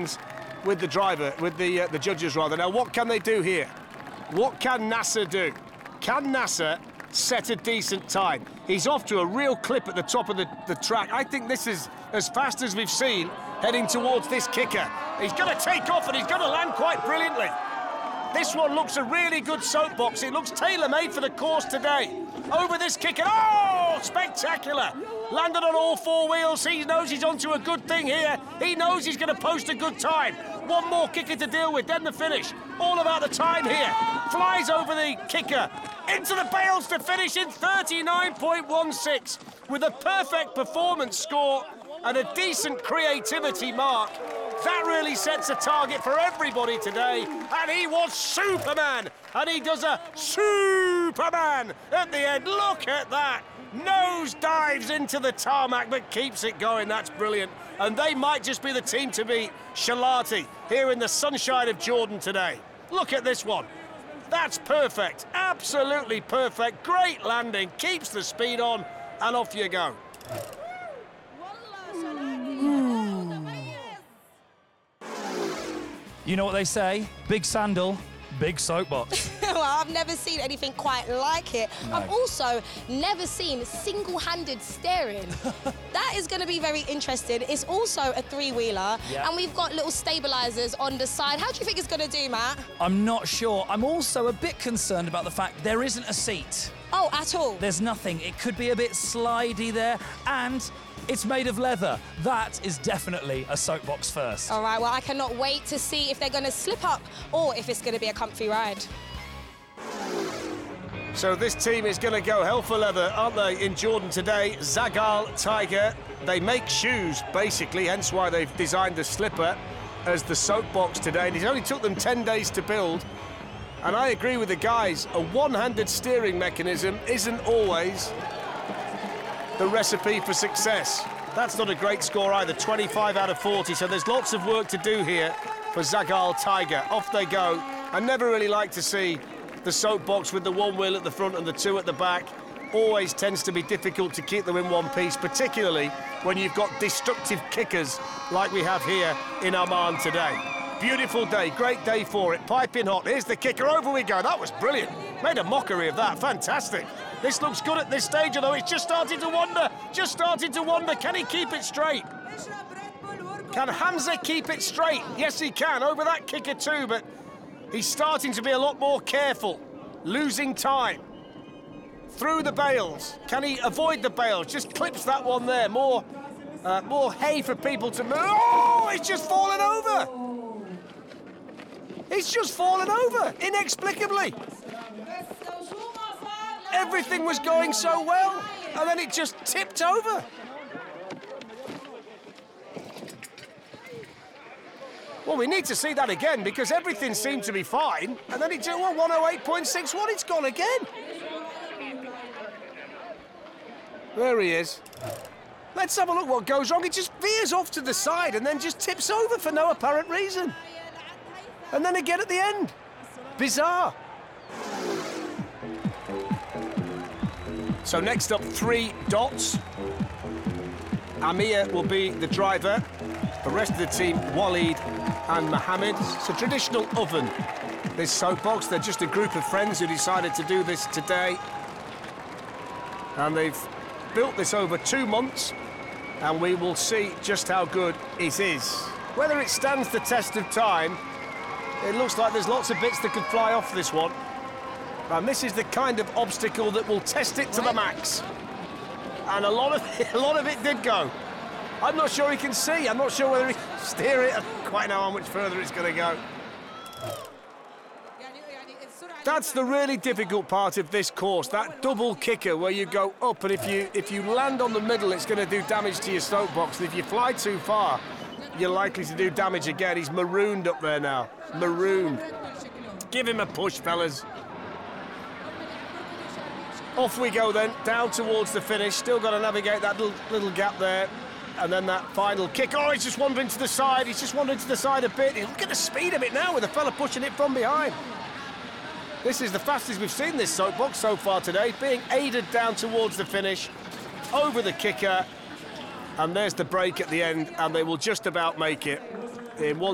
seconds with the driver, with the judges rather. Now, what can they do here? What can Nasser do? Can Nasser set a decent time? He's off to a real clip at the top of the track. I think this is as fast as we've seen heading towards this kicker. He's going to take off and he's going to land quite brilliantly. This one looks a really good soapbox. It looks tailor-made for the course today. Over this kicker. Oh, spectacular. Landed on all four wheels. He knows he's onto a good thing here. He knows he's going to post a good time. One more kicker to deal with, then the finish. All about the time here. Flies over the kicker. Into the bales to finish in 39.16 with a perfect performance score and a decent creativity mark. That really sets a target for everybody today, and he was Superman, and he does a Superman at the end. Look at that. Nose dives into the tarmac, but keeps it going. That's brilliant. And they might just be the team to beat. Shalati here in the sunshine of Jordan today. Look at this one. That's perfect. Absolutely perfect. Great landing. Keeps the speed on, and off you go. You know what they say? Big sandal, big soapbox. Well, I've never seen anything quite like it. No. I've also never seen single-handed steering. That is going to be very interesting. It's also a three-wheeler, yeah, and we've got little stabilisers on the side. How do you think it's going to do, Matt? I'm not sure. I'm also a bit concerned about the fact there isn't a seat. Oh, at all? There's nothing. It could be a bit slidey there, and it's made of leather. That is definitely a soapbox first. All right, well, I cannot wait to see if they're going to slip up or if it's going to be a comfy ride. So this team is going to go hell for leather, aren't they, in Jordan today? Zaghal Tiger. They make shoes, basically, hence why they've designed the slipper as the soapbox today. And it only took them 10 days to build. And I agree with the guys, a one-handed steering mechanism isn't always the recipe for success. That's not a great score either, 25 out of 40, so there's lots of work to do here for Zaghal Tiger. Off they go. I never really like to see the soapbox with the one wheel at the front and the two at the back. Always tends to be difficult to keep them in one piece, particularly when you've got destructive kickers like we have here in Amman today. Beautiful day, great day for it, piping hot. Here's the kicker, over we go. That was brilliant. Made a mockery of that, fantastic. This looks good at this stage, although it's just starting to wander. Just starting to wander. Can he keep it straight? Can Hamza keep it straight? Yes, he can, over that kicker too, but he's starting to be a lot more careful. Losing time. Through the bales. Can he avoid the bales? Just clips that one there. More hay for people to move. Oh, it's just fallen over. It's just fallen over, inexplicably. Everything was going so well, and then it just tipped over. Well, we need to see that again, because everything seemed to be fine, and then it just, well, 108.61, it's gone again. There he is. Let's have a look what goes wrong. It just veers off to the side and then just tips over for no apparent reason. And then again at the end. Bizarre. So next up, 3 dots. Amir will be the driver. The rest of the team, Walid and Mohammed. It's a traditional oven, this soapbox. They're just a group of friends who decided to do this today. And they've built this over 2 months, and we will see just how good it is. Whether it stands the test of time, it looks like there's lots of bits that could fly off this one. And this is the kind of obstacle that will test it to the max. And a lot of it did go. I'm not sure he can see. I'm not sure whether he can steer it. I don't quite know how much further it's going to go. That's the really difficult part of this course, that double kicker where you go up, and if you land on the middle, it's going to do damage to your soapbox. And if you fly too far, you're likely to do damage again. He's marooned up there now. Marooned. Give him a push, fellas. Off we go then, down towards the finish. Still got to navigate that little gap there. And then that final kick. Oh, he's just wandering to the side. He's just wandering to the side a bit. Look at the speed of it now with the fella pushing it from behind. This is the fastest we've seen this soapbox so far today, being aided down towards the finish, over the kicker. And there's the break at the end, and they will just about make it in one.